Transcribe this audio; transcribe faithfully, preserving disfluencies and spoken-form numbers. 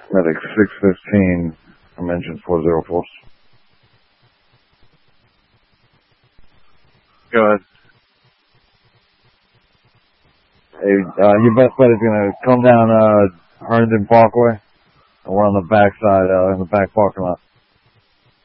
Medic six fifteen, from engine four zero four. Go ahead. Hey, uh, your best bet is gonna come down, uh, Herndon Parkway, and we're on the back side, uh, in the back parking lot.